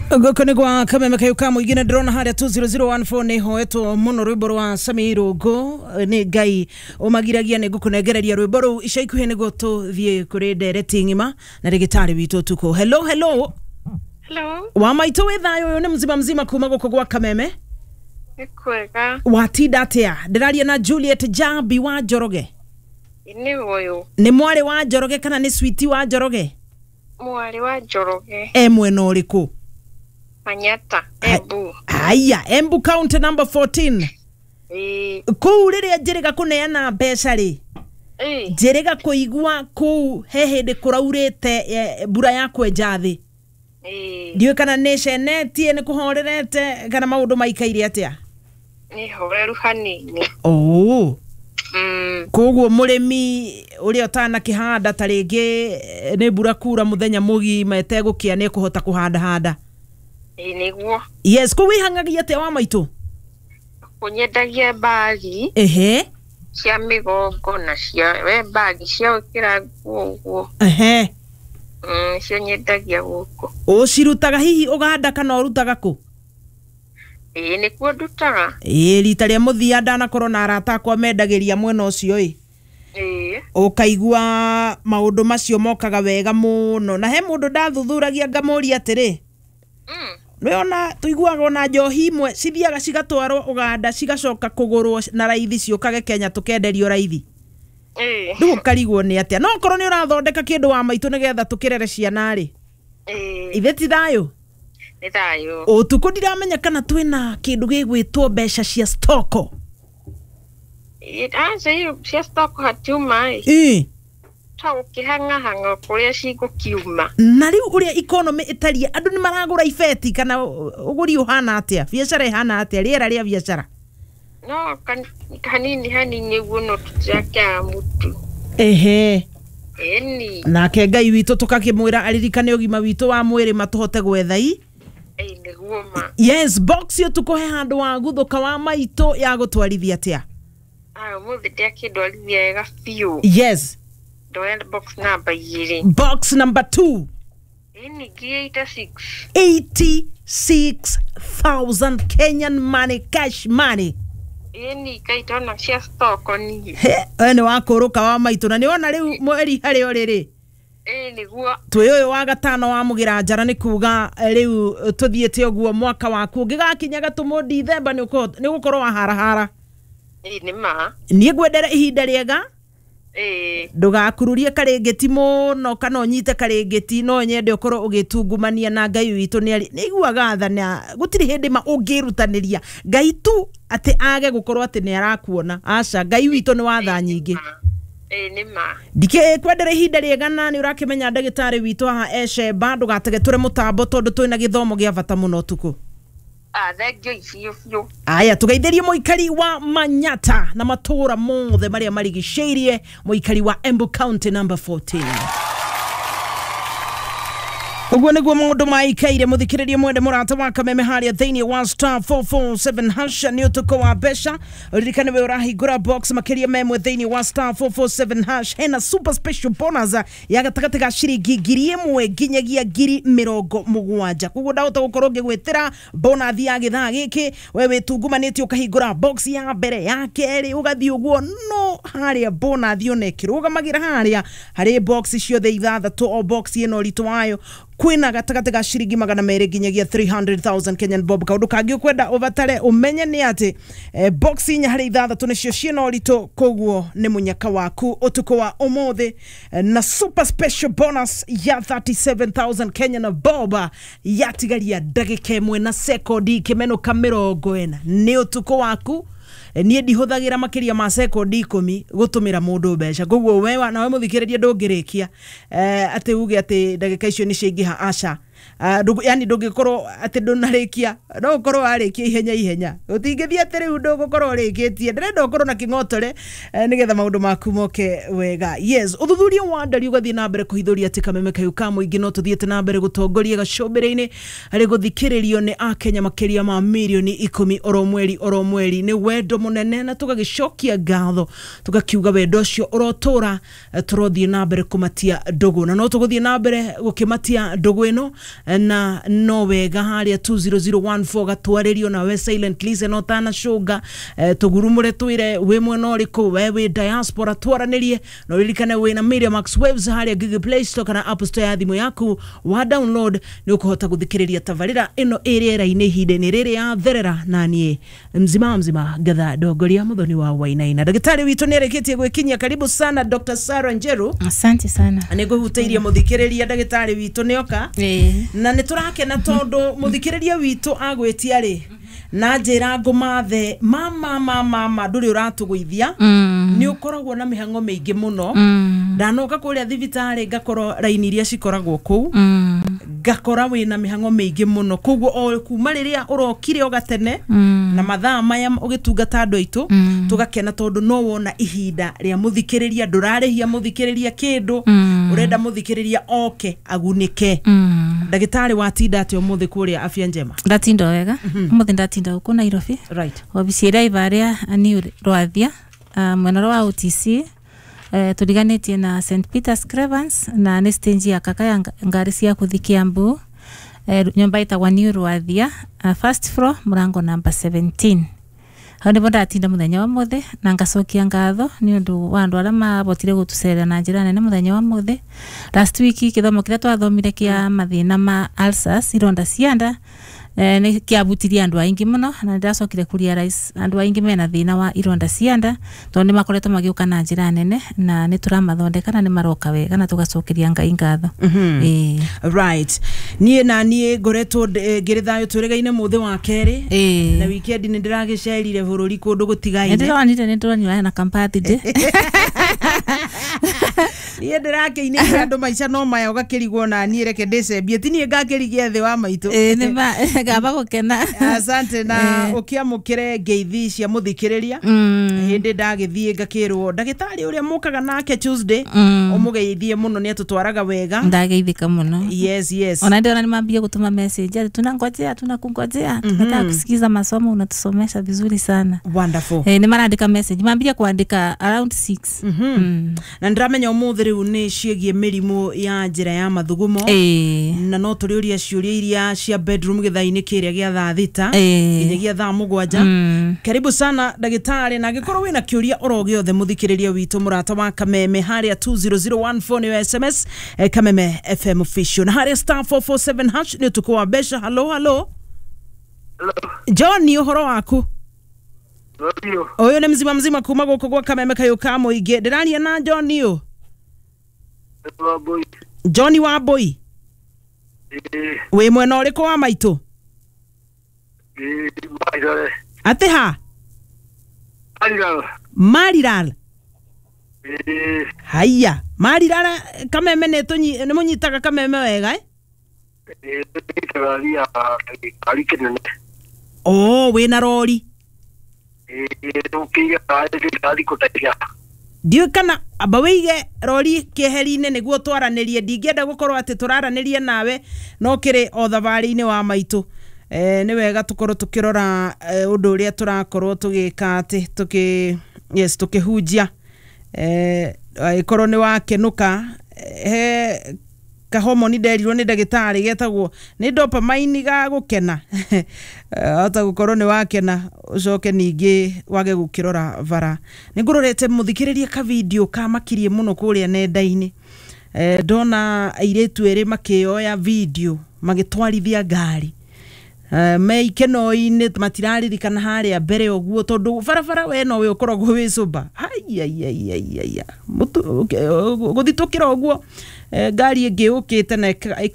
Gokone kwa kameme kayuka muigine drona haria 20014 ne hoeto muno rwimbo rwa Samiro go ni gai omagiragia ne gukunegereria rwimbo ru icaiku ne goto thie kuri dereti ngima na rigitari witu tuko. Hello hello wa maito wethayo yo ne mzima kuma goko gwa kameme Nikwega watida atia ndiraria na Juliet Jambi wa Njoroge ni woyo ni mwari wa Njoroge kana ni sweetie wa Njoroge mwari wa Njoroge mwena uriku Manyata Embu aya Embu county number 14 kou riria njiriga kuneana mbeca ri njiriga kuigua kou hehinde kuraurite mbura ya kwenja thi ndiwe kana nenetie ni kuhorerete kana maundu maikaire atia ni horeru hanini koguo murimi uri otana kihanda taringi ni mbura kura muthenya mugima etegukia ni kuhota kuhanda niguo yes ko wihangagia te wa maitu kunyendagia bagi cia migongo na cia bagi cia ukira guo cio nyendagia guko ucirutaga hihi uganda kana urutaga ku ni kuo ndutaga rita ria muthia ndana korona arata kwa mendagiria mwena ucio ukaigua maundu macio mokaga wega muno na he mundu ndathuthuragia ngamuri atiri Leona tuiguaga ona njohi imwe cithiaga cigatwarwo Uganda cigacoka kugurwo na raithi ciukage Kenya tukenderio raithi ndu karigwo ni atia no korwo ni urathondeka kindu wa maitu nigetha tukirere ciana ri ithe ti thayo ni thayo utuku ndiramenya kana twina kindu gigwitwo mbeca cia stoko cia stoko hatuma ukihanga kuria cigukiuma na riu uria economy itaria andu ni maragura ifeti kana uguri uhana atia biashara ihana atia riera ria biashara no hanini guno tutaka mutu na ke Ngai witu tukakimwira aririkane ugima witu wa mwiri matuhote gwethai niguoma yes box yo tukohe handu wa guthuka wa maito ya gutwarithia atia muthi ndakindwarithia ega fiu yes box number 2 box number 2 ni 86 86,000 Kenyan money cash money ni kaitona cia stoko ni ene wakuruka wa maitu na niona riu mweri hari oriri niguo tuyo wa gatano wa mugira njara ni kuga riu tuthiete oguo mwaka waku ngigakinya gatumo December ni gukorwo wa harahara ni ma ni gwendere ihinda riega ndugakururie karengeti muno kana unyite karengeti no nyende ukorwo ugitungumania na Ngai witu ni iguaga thana gutiri hindi ma ungirutaniria Ngai tu ati age gukorwo ati ni arakuona aca Ngai witu ni watha nyingi ni ma dike kwendere ihinda riegana ni urakimenya ndagitari witu haha Esheba ndugatege ture mutambo tondu twina githomo gia bata muno tuku aya tugeithĩrie muikari wa Manyata na matura mothe maria marigicĩirie muikari wa Embu county number 14 Uguo niguo maundu maikaire muthikiririe mwende murata wa kameme haria thiini wa star 447 hash ni utuko wa besha ririkane we urahingura box makiria memwe thiini wa star 447 hash hena super special bonus ya gatagati ga ciringi 1,000 nginyagia 70,000 kuguo ndahota gukorwo ngigwitira bonus ya githaa giki wewe tungumanĩtie ukahingura box ya mbere ya keri ugathii uguo no haria bonus yonekirugamagira haria hari box ciothe ithathatu o box ino ritu wayo kwina gatagati ga ciringi 200 nginyagia 300,000 Kenyan bob kaundu kangi ukwenda uvatare umenye ni ati box inya hari ithathatu nicio ciena urito koguo ni munyaka waku utuko wa umuthi na super special bonus ya 37,000 Kenyan bob yatigaria ndagika imwe na sekondi kimeno kamero goena ni utuko waku nie ndihuthagira makiria ma sekondi 10 gutumira mundu mbeca koguo we na we muthikiririe ndungirikia ati uge ati ndagika icio ni cingiha aca yani ndungikorwo ati ndunarikia no ukorwo arikia ihenya utingithia ati riu ndugukorwo rikitie ndirenda ukorwo na kingotore nigetha maundu maku moke wega yes uthuthuria wa ndari ugathie na mbere kuhithuria ati kameme kayuka muingi no tuthiete na mbere gutongoria gacobere-ini ari guthikiririo ni akenya makiria ma milioni 10 oro mweri ni wendo munene na tugagicokia ngatho tugakiuga wendo cio urotura turothie na mbere kumatia ndugu na no tuguthie na mbere gukimatia ndugu ino na no wega haria 20014 gatwarerio na we silent lise no tana shoga tugurumure twire we mwena uriko we diaspora twaranerie no ririkane we na Media Max Waves haria Google Play Store kana App Store ya thimu yaku wa download ni ukuhota guthikiriria tabarira ino iriera-ini hinde riri ya therera na nie mzima gatha dogoria muthoni wa Wainaina. Dagitari witu ni areketie gwikinyia. Karibu sana Dr. Sarah Njeru. Asante sana. Niguhuteirie muthikiriria dagitari witu nioka na niturakena tondu muthikiriria witu agwetia ri na njira ngumathe mama nduri uratuguithia ni ukoragwo na mihango meingi muno ndanoka kuria thibitari ngakoro raini iria cikoragwo kuu ngakora wina mihango meingi muno koguo o kuma riria urokire ogatene na mathaa maya ugitungata andu aitu tugakena tondu no wona ihinda ria muthikiriria ndurarehia muthikiriria kindu urenda muthikiriria oke agunike. Dagitari watinda ati umuthi kuria Afya Njema? Ndatinda wega umuthi ndatinda uko Nairobi, right? Obisi ira ibaria ani Rwathia mwena wa OTC tuliganetie na St Peter's Cravens na ni stage ya kaka ya ngari cia kuthikia Mbu, nyumba itagwa New Rwathia, first floor murango number 17. Hande bonda atinda muthenya wa mothe na ngacokia ngatho ni undu wa andu aria mabotire gutucerera na njira nene muthenya wa mothe. Last week kithomo kiria twathomire kia mathina ma ulcers ironda cianda ni kiabutiria andu aingi muno na ndacokire kuria rais andu aingi mena thina wa ironda cianda tondu makoretwo magiuka na njira nene na ni turamathondeka na ni maroka wega na tugacokeria Ngai ngatho. Right. Nie ngoretwo ngiri thayo turegaine muthe wa keri na weekend ni ndiragicerire bururi kundu gutigaine ndironire na kampati de nie ndirakiinira andu maica no maya ugakirigwo na nie reke ndicembie ti nie ngakirigia thi wa maitu gaba gukena. Asante na ukiamukire ngeithi cia muthikiriria hindi ndagithie ngakirwo dagitari uria mukaga nake Tuesday umugeithie muno ni atutwaraga wega. Ndageithika muno. Yes. Ona ndio ananiambia kutuma message tunangojea tunakungojea tunataka kusikiza masomo unatusomesha vizuri sana. Wonderful. Ni maraandika message mwambia kuandika around 6. Na ndramenya umuthi riu ni ciegie mirimu ya njira ya mathugumo na no turiuria ciuria iria cia bedroom githaini kiria gia thaa thita nginyagia thaa mugwanja. Karibu sana dagitari na gikorwo wina kiuria oroge othe muthikiriria witu murata wa Kameme haria 20014 ni SMS Kameme FM official na haria *447 hash ni tuko wa besha. Hello John, ni uhoro waku? Oyo ni mzima kuma guko gwa Kameme kayuka muingi ndirania na John yo Johnny wa boy we mwena uriko wa maitu ate ha Mariral haya Mariral Kameme ne munyitaga Kameme wega we na rori dio kana abaweige rori keheri-ine niguo twaranirie ndingenda gukorwo ati turaranirie nawe no kiri o thabari-ini wa maitu ni wega tukorwo tukirora undu uria turakorwo tugika ati tukihunjia ikorwo ni wakenuka he kahomoni nderirwo ni dagitari getagwo ni dopamine ga gukena ata gukorwo ni wakena ucoke ningi wage gukirora vara. Ningurorete muthikiriria ka video ka makirie muno kuria nenda-ini ndona airetu eri makioya video magitwarithia ngari me ikeno-ini matiraririkana haria mbere oguo tondu barabara we no we ukoragwo wi cuba mutu guthitũkĩra oguo ngari ĩngĩ ũkĩte na